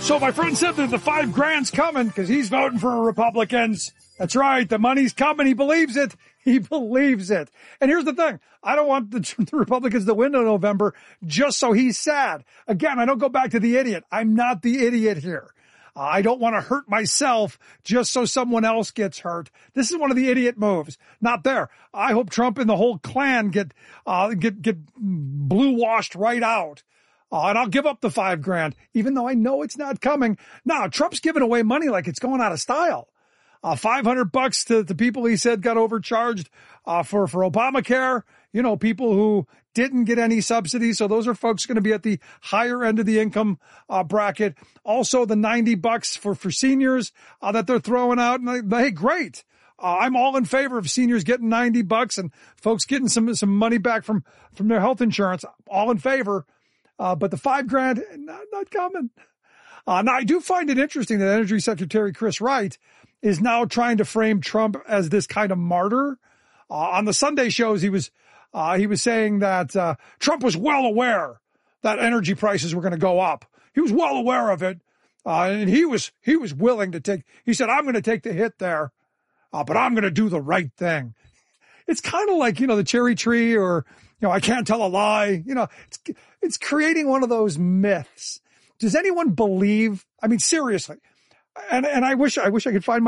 So my friend said that the $5,000's coming because he's voting for Republicans. That's right. The money's coming. He believes it. He believes it. And here's the thing. I don't want the Republicans to win in November just so he's sad. Again, I don't go back to the idiot. I'm not the idiot here. I don't want to hurt myself just so someone else gets hurt. This is one of the idiot moves. Not there. I hope Trump and the whole Klan get blue washed right out. And I'll give up the $5,000, even though I know it's not coming. Now, Trump's giving away money like it's going out of style. $500 to the people he said got overcharged for Obamacare. You know, people who didn't get any subsidies. So those are folks going to be at the higher end of the income bracket. Also, the $90 for seniors that they're throwing out. And hey, great. I'm all in favor of seniors getting $90 and folks getting some money back from their health insurance. All in favor. But the $5,000, not coming. Now, I do find it interesting that Energy Secretary Chris Wright is now trying to frame Trump as this kind of martyr. On the Sunday shows, he was saying that Trump was well aware that energy prices were going to go up. He was well aware of it, and he was willing to take. He said, "I'm going to take the hit there, but I'm going to do the right thing." It's kind of like, the cherry tree, or I can't tell a lie. It's creating one of those myths. Does anyone believe? I mean, seriously. And I wish I could find